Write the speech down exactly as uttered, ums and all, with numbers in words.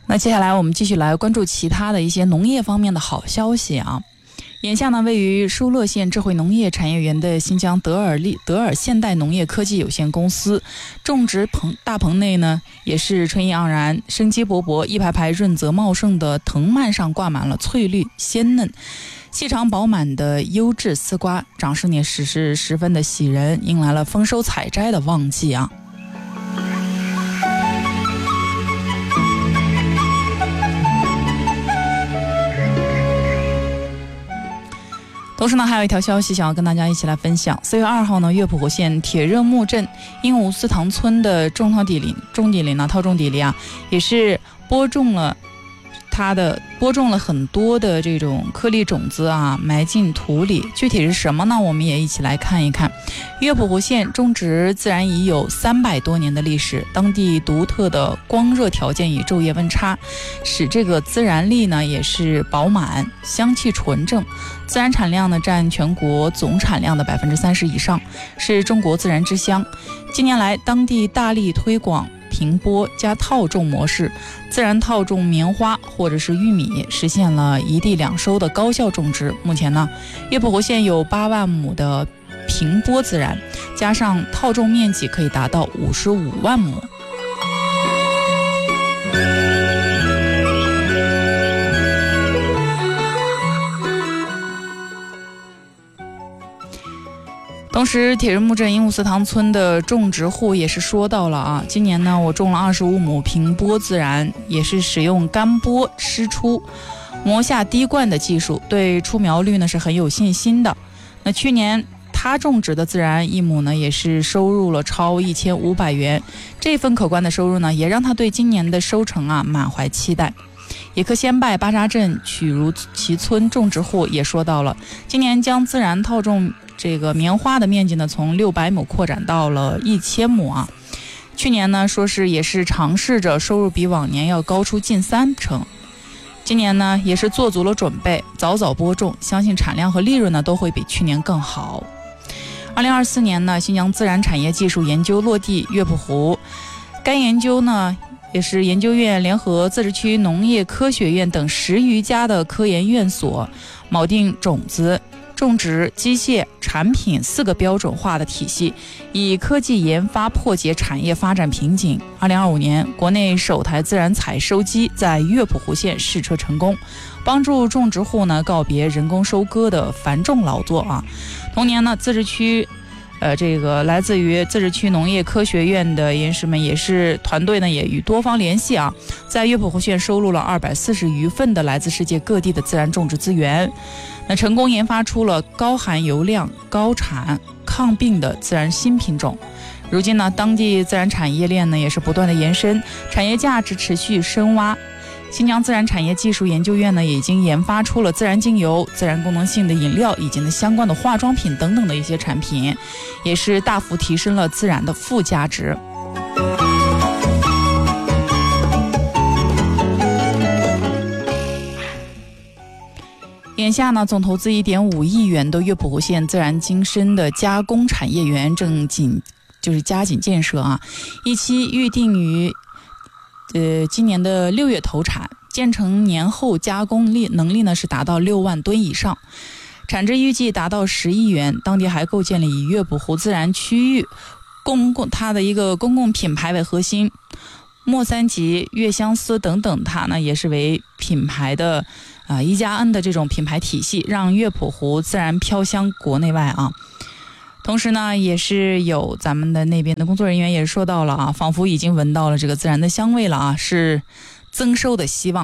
那接下来我们继续来关注其他的一些农业方面的好消息啊。眼下呢，位于疏勒县智慧农业产业园的新疆德尔利德尔现代农业科技有限公司种植棚大棚内呢，也是春意盎然、生机勃勃，一排排润泽茂盛的藤蔓上挂满了翠绿鲜嫩、细长饱满的优质丝瓜，长势呢实是十分的喜人，迎来了丰收采摘的旺季啊。同时呢，还有一条消息想要跟大家一起来分享。四月二号呢，乐谱湖县铁热木镇鹦鹉寺塘村的种套地里种地里呢，套种地里啊，也是播种了它的播种了很多的这种颗粒种子啊，埋进土里。具体是什么呢？我们也一起来看一看。乐谱湖县种植自然已有三百多年的历史，当地独特的光热条件与昼夜温差，使这个孜然粒呢也是饱满，香气纯正。孜然产量呢占全国总产量的百分之三十以上，是中国孜然之乡。近年来，当地大力推广平播加套种模式，自然套种棉花或者是玉米，实现了一地两收的高效种植。目前呢，乐谱湖县有八万亩的平播自然，加上套种面积可以达到五十五万亩。同时，铁热木镇鹦鹉寺塘村的种植户也是说到了啊，今年呢，我种了二十五亩平播自然，也是使用干播湿出、磨下滴灌的技术，对出苗率呢是很有信心的。那去年他种植的自然一亩呢，也是收入了超一千五百元，这份可观的收入呢，也让他对今年的收成啊满怀期待。也可先拜巴扎镇曲如其村种植户也说到了，今年将自然套种这个棉花的面积呢，从六百亩扩展到了一千亩啊。去年呢，说是也是尝试着收入比往年要高出近三成。今年呢，也是做足了准备，早早播种，相信产量和利润呢都会比去年更好。二零二四年呢，新疆自然产业技术研究落地乐谱湖，该研究呢也是研究院联合自治区农业科学院等十余家的科研院所，锚定种子、种植、机械、产品四个标准化的体系，以科技研发破解产业发展瓶颈。二零二五年，国内首台自然采收机在乐谱湖县试车成功，帮助种植户呢告别人工收割的繁重劳作啊。同年呢，自治区呃，这个来自于自治区农业科学院的研师们也是团队呢，也与多方联系啊，在乐谱湖县收录了二百四十余份的来自世界各地的自然种植资源，那成功研发出了高含油量、高产、抗病的自然新品种。如今呢，当地自然产业链呢也是不断的延伸，产业价值持续深挖。新疆自然产业技术研究院呢，也已经研发出了自然精油、自然功能性的饮料以及呢相关的化妆品等等的一些产品，也是大幅提升了自然的附加值。眼下呢，总投资一点五亿元的乐谱湖县自然精深的加工产业园正紧就是加紧建设啊，一期预定于呃，今年的六月投产，建成年后加工力能力呢是达到六万吨以上，产值预计达到十亿元。当地还构建了以乐谱湖自然区域公共它的一个公共品牌为核心，莫三吉、月相思等等，它呢也是为品牌的啊、呃、一加 N 的这种品牌体系，让乐谱湖自然飘香国内外啊。同时呢，也是有咱们的那边的工作人员也说到了啊，仿佛已经闻到了这个自然的香味了啊，是增收的希望。